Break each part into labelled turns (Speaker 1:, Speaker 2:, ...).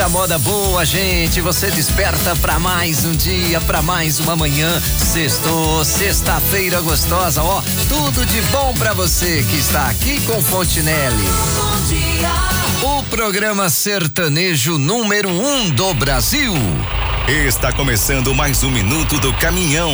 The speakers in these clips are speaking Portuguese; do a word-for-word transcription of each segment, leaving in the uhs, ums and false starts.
Speaker 1: muita moda boa, gente. Você desperta pra mais um dia, pra mais uma manhã. Sextou, sexta-feira gostosa, ó. Tudo de bom pra você que está aqui com Fontinelli.
Speaker 2: Bom dia.
Speaker 1: O programa sertanejo número um do Brasil.
Speaker 3: Está começando mais um Minuto do Caminhão.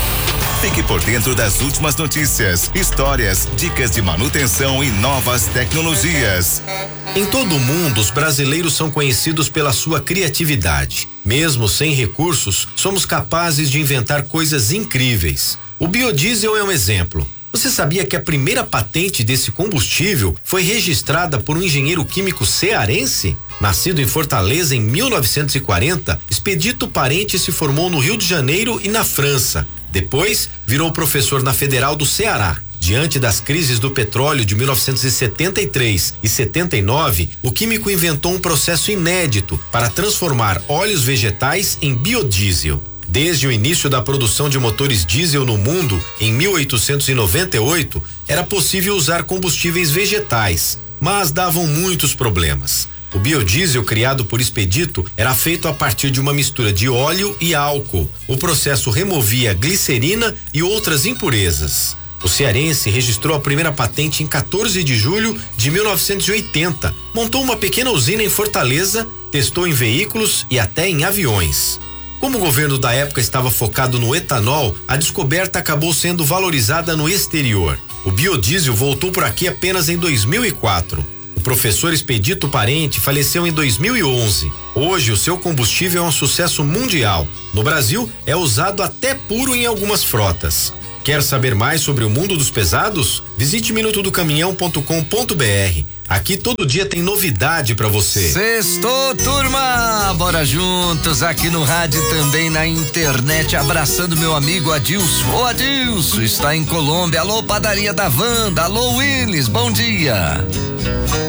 Speaker 3: Fique por dentro das últimas notícias, histórias, dicas de manutenção e novas tecnologias.
Speaker 4: Em todo o mundo, os brasileiros são conhecidos pela sua criatividade. Mesmo sem recursos, somos capazes de inventar coisas incríveis. O biodiesel é um exemplo. Você sabia que a primeira patente desse combustível foi registrada por um engenheiro químico cearense? Nascido em Fortaleza em mil novecentos e quarenta, Expedito Parente se formou no Rio de Janeiro e na França. Depois, virou professor na Federal do Ceará. Diante das crises do petróleo de mil novecentos e setenta e três e setenta e nove, o químico inventou um processo inédito para transformar óleos vegetais em biodiesel. Desde o início da produção de motores diesel no mundo, em mil oitocentos e noventa e oito, era possível usar combustíveis vegetais, mas davam muitos problemas. O biodiesel criado por Expedito era feito a partir de uma mistura de óleo e álcool. O processo removia glicerina e outras impurezas. O cearense registrou a primeira patente em quatorze de julho de mil novecentos e oitenta. Montou uma pequena usina em Fortaleza, testou em veículos e até em aviões. Como o governo da época estava focado no etanol, a descoberta acabou sendo valorizada no exterior. O biodiesel voltou por aqui apenas em dois mil e quatro. O professor Expedito Parente faleceu em dois mil e onze. Hoje, o seu combustível é um sucesso mundial. No Brasil, é usado até puro em algumas frotas. Quer saber mais sobre o mundo dos pesados? Visite minuto do caminhão ponto com ponto br. Aqui todo dia tem novidade pra você.
Speaker 1: Sextou, turma! Bora juntos aqui no rádio e também na internet, abraçando meu amigo Adilson. Ô Adilson, está em Colômbia. Alô, Padaria da Wanda. Alô, Willis, bom dia.